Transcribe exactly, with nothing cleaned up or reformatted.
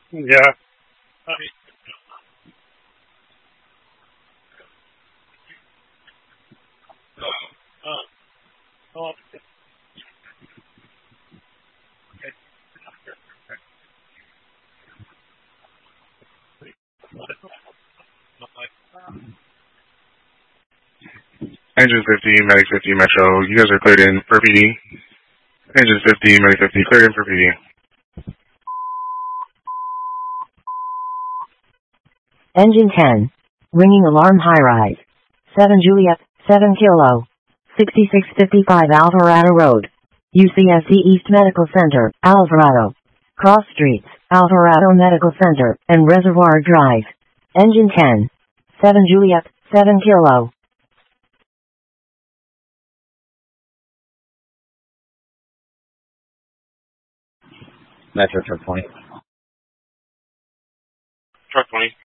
Yeah. Engine fifty, Medic fifty, Metro. You guys are cleared in for P D. Engine fifty, Medic fifty, cleared in for P D. Engine ten. Ringing alarm high rise. seven Juliet, seven Kilo. sixty-six fifty-five Alvarado Road. U C S C East Medical Center, Alvarado. Cross Streets, Alvarado Medical Center, and Reservoir Drive. Engine ten. seven Juliet, seven Kilo. Metro Truck twenty. Truck twenty.